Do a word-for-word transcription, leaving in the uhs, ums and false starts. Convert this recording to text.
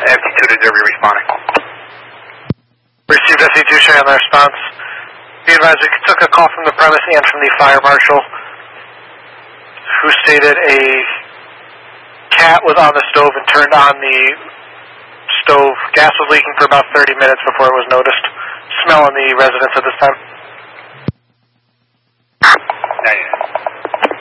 S C two to Derby responding. Received S C two, share on the response. The advisor took a call from the premise and from the fire marshal, who stated a cat was on the stove and turned on the stove. Gas was leaking for about thirty minutes before it was noticed. Smell in the residence at this time.